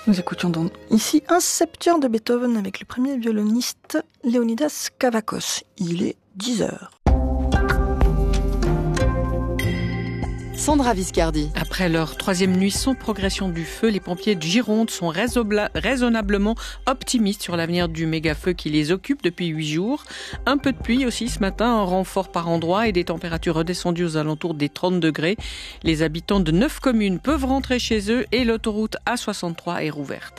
Nous écoutions donc ici un septuor de Beethoven avec le premier violoniste Leonidas Kavakos. Il est 10h. Sandra Viscardi. Après leur troisième nuit sans progression du feu, les pompiers de Gironde sont raisonnablement optimistes sur l'avenir du méga-feu qui les occupe depuis 8 jours. Un peu de pluie aussi ce matin, un renfort par endroit et des températures redescendues aux alentours des 30 degrés. Les habitants de 9 communes peuvent rentrer chez eux et l'autoroute A63 est rouverte.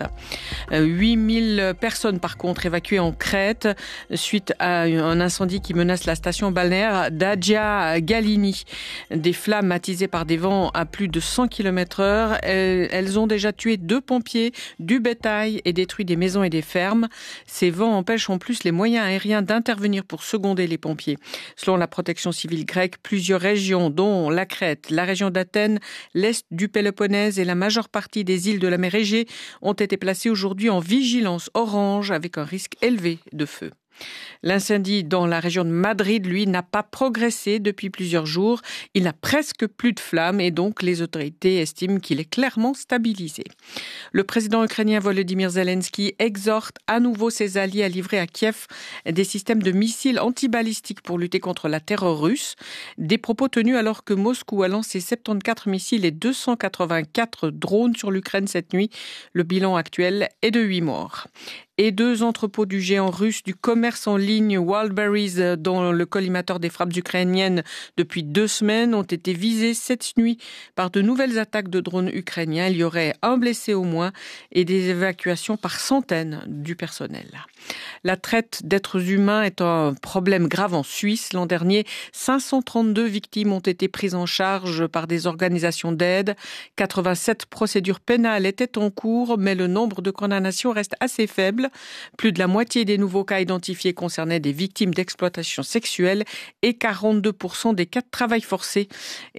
8000 personnes par contre évacuées en Crète suite à un incendie qui menace la station balnéaire d'Agia Galini. Des flammes attisées par des vents à plus de 100 km/h. Elles ont déjà tué 2 pompiers, du bétail et détruit des maisons et des fermes. Ces vents empêchent en plus les moyens aériens d'intervenir pour seconder les pompiers. Selon la protection civile grecque, plusieurs régions, dont la Crète, la région d'Athènes, l'est du Péloponnèse et la majeure partie des îles de la mer Égée, ont été placées aujourd'hui en vigilance orange avec un risque élevé de feu. L'incendie dans la région de Madrid, lui, n'a pas progressé depuis plusieurs jours. Il n'a presque plus de flammes et donc les autorités estiment qu'il est clairement stabilisé. Le président ukrainien Volodymyr Zelensky exhorte à nouveau ses alliés à livrer à Kiev des systèmes de missiles antibalistiques pour lutter contre la terreur russe. Des propos tenus alors que Moscou a lancé 74 missiles et 284 drones sur l'Ukraine cette nuit. Le bilan actuel est de 8 morts. Et 2 entrepôts du géant russe du commerce en ligne Wildberries, dont le collimateur des frappes ukrainiennes depuis 2 semaines, ont été visés cette nuit par de nouvelles attaques de drones ukrainiens. Il y aurait un blessé au moins et des évacuations par centaines du personnel. La traite d'êtres humains est un problème grave en Suisse. L'an dernier, 532 victimes ont été prises en charge par des organisations d'aide. 87 procédures pénales étaient en cours, mais le nombre de condamnations reste assez faible. Plus de la moitié des nouveaux cas identifiés concernaient des victimes d'exploitation sexuelle et 42% des cas de travail forcé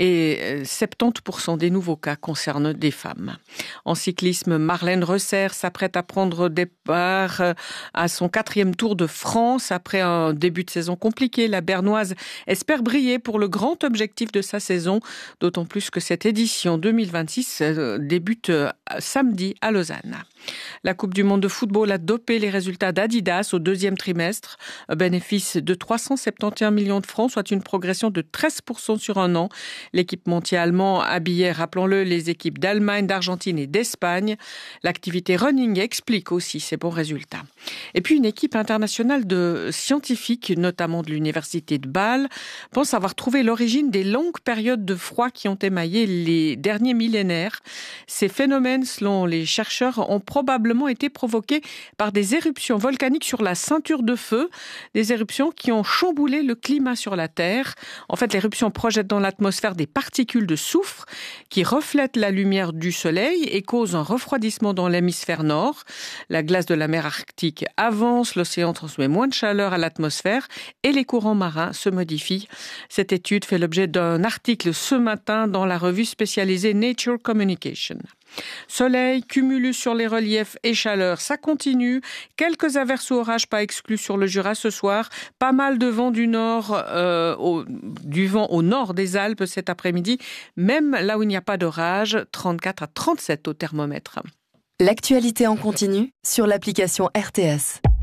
et 70% des nouveaux cas concernent des femmes. En cyclisme, Marlène Reuser s'apprête à prendre départ à son 4e Tour de France. Après un début de saison compliqué, la Bernoise espère briller pour le grand objectif de sa saison, d'autant plus que cette édition 2026 débute samedi à Lausanne. La Coupe du monde de football a dopé les résultats d'Adidas au 2e trimestre. Un bénéfice de 371 millions de francs, soit une progression de 13% sur un an. L'équipementier allemand habillait, rappelons-le, les équipes d'Allemagne, d'Argentine et d'Espagne. L'activité running explique aussi ces bons résultats. Et puis une équipe internationale de scientifiques, notamment de l'université de Bâle, pense avoir trouvé l'origine des longues périodes de froid qui ont émaillé les derniers millénaires. Ces phénomènes, selon les chercheurs, ont probablement été provoqués par des éruptions volcaniques sur la ceinture de feu, des éruptions qui ont chamboulé le climat sur la Terre. En fait, l'éruption projette dans l'atmosphère des particules de soufre qui reflètent la lumière du soleil et causent un refroidissement dans l'hémisphère nord. La glace de la mer Arctique avance, l'océan transmet moins de chaleur à l'atmosphère et les courants marins se modifient. Cette étude fait l'objet d'un article ce matin dans la revue spécialisée Nature Communication. Soleil, cumulus sur les reliefs et chaleur, ça continue. Quelques averses ou orages pas exclus sur le Jura ce soir. Pas mal de vent du nord, du vent au nord des Alpes cet après-midi. Même là où il n'y a pas d'orage, 34 à 37 au thermomètre. L'actualité en continu sur l'application RTS.